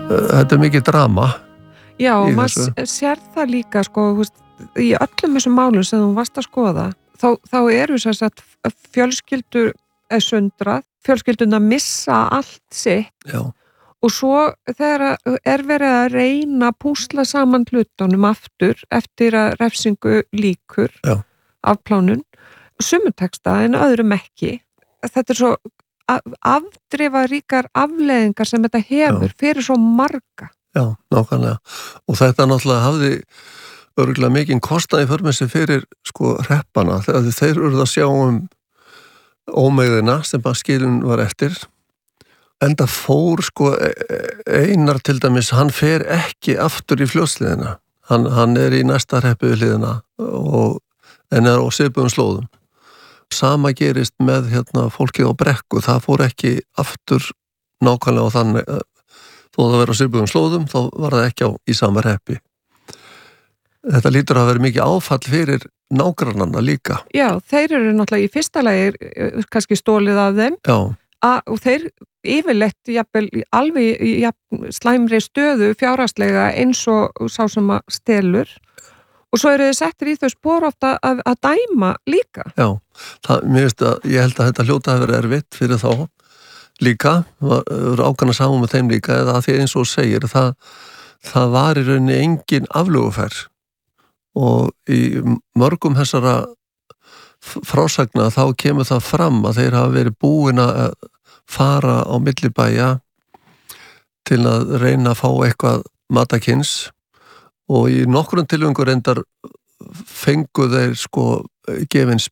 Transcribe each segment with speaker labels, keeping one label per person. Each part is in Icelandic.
Speaker 1: þetta mikið drama.
Speaker 2: Já, og maður sér það líka sko, í öllum þessum málum sem þú varst að skoða, þá eru þess að fjölskyldur sundrað, fjölskylduna missa allt sitt.
Speaker 1: Já.
Speaker 2: Og svo þegar verið að reyna að púsla saman hlutunum aftur eftir að refsingu lýkur af plánun, sumum texta en öðrum ekki. Þetta svo afdrifaríkar afleiðingar sem þetta hefur fyrir svo marga.
Speaker 1: Já, nákvæmlega. Og þetta náttúrulega hafði örugglega mikinn kostnaði för með sig fyrir sko hreppana, þegar þeir urðu að sjá ómegðina sem bara skilin var eftir. Enda fór sko Einar til dæmis, hann fer ekki aftur í Fljótshlíðina. Hann í næsta hreppu við hliðina en á svipuðum slóðum. Sama gerist með fólkið á Brekku, það fór ekki aftur nákvæmlega á þannig, þó það verið á svipuðum slóðum, þá var það ekki í sama hreppi. Þetta lítur að vera mikið áfall fyrir nágrannanna líka.
Speaker 2: Já, þeir eru náttúrulega í fyrsta lagi kannski stólið af þeim.
Speaker 1: Já.
Speaker 2: Og þeir yfirleitt alveg í slæmri stöðu fjárhagslega eins og sá sem að stelur. Og svo eru þið settir í þau spor ofta að dæma líka.
Speaker 1: Já, ég held að þetta hljóta að vera erfitt fyrir þá líka, ákvæmna saman með þeim líka, eða að því eins og segir, það var í rauninni engin aflöguferð og í mörgum þessara frásagna þá kemur það fram að þeir hafa verið búin að fara á millibæja til að reyna að fá eitthvað matakins og í nokkrum tilfengum reyndar fengu þeir sko gefins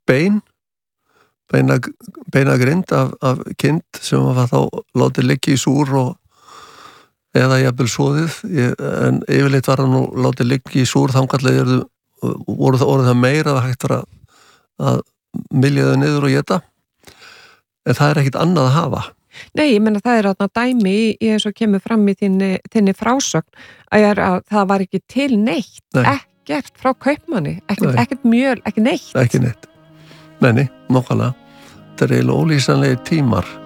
Speaker 1: beinagrind af kind sem var þá látið liggja í súr eða jafnvel soðið, en yfirleitt var hann nú látið liggja í súr þangarlega voru það meira að hægt var að mylja þau niður og éta, en það ekkert annað að hafa.
Speaker 2: Nei, ég meina það þarna dæmi í eins og kemur fram í þinni frásögn að það var ekki til neitt. Ekkert frá kaupmanni, ekkert mjöl, ekki neitt.
Speaker 1: Ekki neitt. Nei, nákvæmlega. Þetta eiginlega ólýsanlegir tímar.